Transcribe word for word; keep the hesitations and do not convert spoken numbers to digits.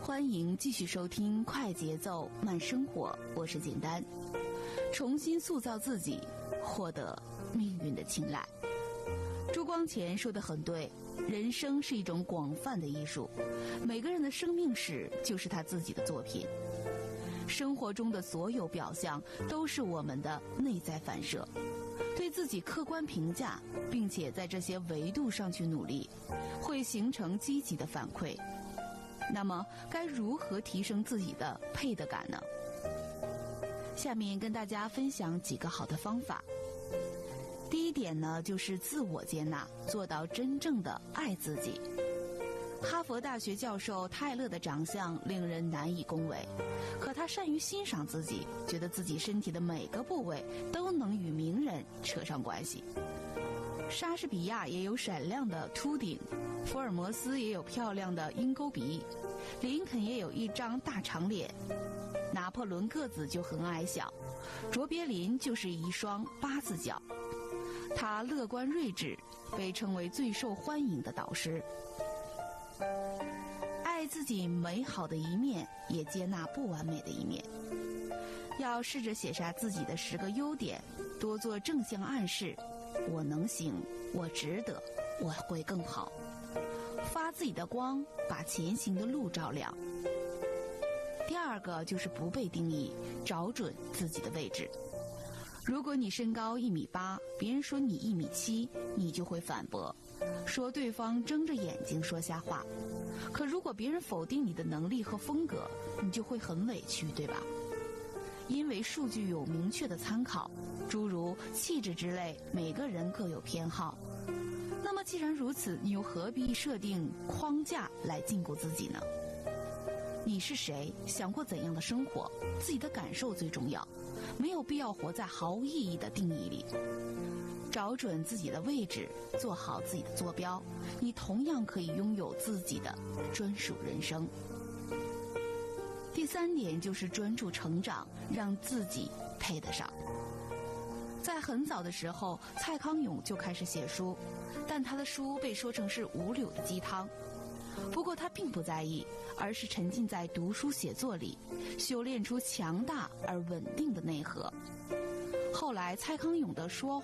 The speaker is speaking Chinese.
欢迎继续收听快节奏慢生活，我是简单。重新塑造自己，获得命运的青睐。朱光潜说得很对，人生是一种广泛的艺术，每个人的生命史就是他自己的作品。生活中的所有表象都是我们的内在反射，对自己客观评价，并且在这些维度上去努力，会形成积极的反馈。那么该如何提升自己的配得感呢？下面跟大家分享几个好的方法。第一点呢，就是自我接纳，做到真正的爱自己。哈佛大学教授泰勒的长相令人难以恭维，可他善于欣赏自己，觉得自己身体的每个部位都能与名人扯上关系。莎士比亚也有闪亮的秃顶，福尔摩斯也有漂亮的鹰钩鼻，林肯也有一张大长脸，拿破仑个子就很矮小，卓别林就是一双八字脚。他乐观睿智，被称为最受欢迎的导师。爱自己美好的一面，也接纳不完美的一面。要试着写下自己的十个优点，多做正向暗示，我能行，我值得，我会更好。发自己的光，把前行的路照亮。第二个就是不被定义，找准自己的位置。如果你身高一米八，别人说你一米七，你就会反驳，说对方睁着眼睛说瞎话。可如果别人否定你的能力和风格，你就会很委屈，对吧？因为数据有明确的参考，诸如气质之类，每个人各有偏好。那么既然如此，你又何必设定框架来禁锢自己呢？你是谁，想过怎样的生活，自己的感受最重要，没有必要活在毫无意义的定义里。找准自己的位置，做好自己的坐标，你同样可以拥有自己的专属人生。第三点就是专注成长，让自己配得上。在很早的时候，蔡康永就开始写书，但他的书被说成是五柳的鸡汤。不过他并不在意，而是沉浸在读书写作里，修炼出强大而稳定的内核。后来蔡康永的说